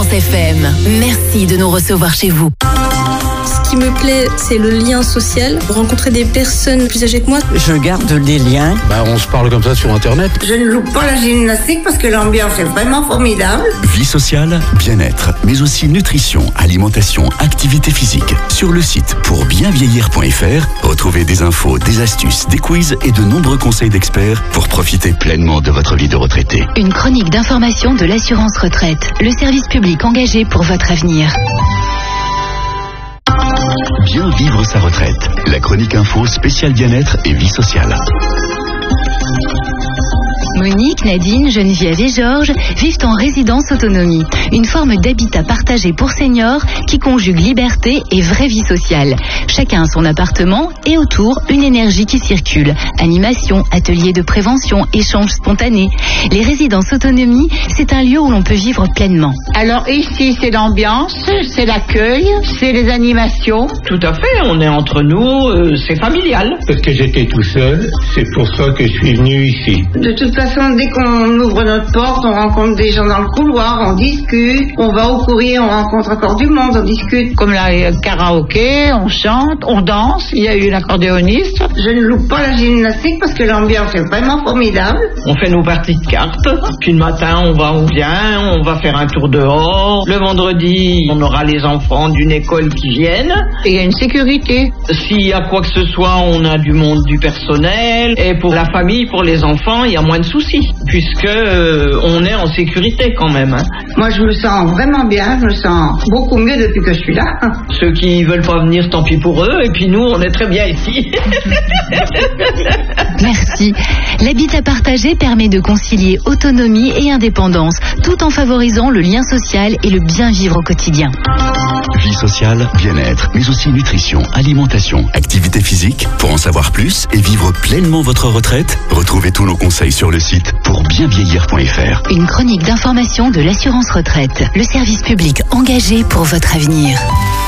Espérance FM. Merci de nous recevoir chez vous. Ce qui me plaît, c'est le lien social. Rencontrer des personnes plus âgées que moi. Je garde des liens. On se parle comme ça sur Internet. Je ne loupe pas la gymnastique parce que l'ambiance est vraiment formidable. Vie sociale, bien-être, mais aussi nutrition, alimentation, activité physique. Sur le site pourbienvieillir.fr, retrouvez des infos, des astuces, des quiz et de nombreux conseils d'experts pour profiter pleinement de votre vie de retraité. Une chronique d'information de l'assurance retraite. Le service public engagé pour votre avenir. Bien vivre sa retraite. La chronique info spéciale bien-être et vie sociale. Monique, Nadine, Geneviève et Georges vivent en résidence autonomie, une forme d'habitat partagé pour seniors qui conjugue liberté et vraie vie sociale. Chacun a son appartement et autour une énergie qui circule. Animation, ateliers de prévention, échanges spontanés. Les résidences autonomie, c'est un lieu où l'on peut vivre pleinement. Alors ici, c'est l'ambiance, c'est l'accueil, c'est les animations. Tout à fait, on est entre nous, c'est familial. Parce que j'étais tout seul, c'est pour ça que je suis venu ici. De toute façon, dès qu'on ouvre notre porte, on rencontre des gens dans le couloir, on discute. On va au courrier, on rencontre encore du monde, on discute. Comme la karaoké, on chante, on danse. Il y a eu l'accordéoniste. Je ne loupe pas la gymnastique parce que l'ambiance est vraiment formidable. On fait nos parties de cartes. Puis le matin, on vient, on va faire un tour dehors. Le vendredi, on aura les enfants d'une école qui viennent. Et il y a une sécurité. S'il y a quoi que ce soit, on a du monde, du personnel. Et pour la famille, pour les enfants, il y a moins de soucis, puisque on est en sécurité quand même. Moi, je me sens vraiment bien, je me sens beaucoup mieux depuis que je suis là. Ceux qui veulent pas venir, tant pis pour eux, et puis nous, on est très bien ici. Merci. L'habitat partagé permet de concilier autonomie et indépendance, tout en favorisant le lien social et le bien vivre au quotidien. Vie sociale, bien-être, mais aussi nutrition, alimentation, activité physique. Pour en savoir plus et vivre pleinement votre retraite, retrouvez tous nos conseils sur le site pourbienvieillir.fr. Une chronique d'information de l'assurance retraite. Le service public engagé pour votre avenir.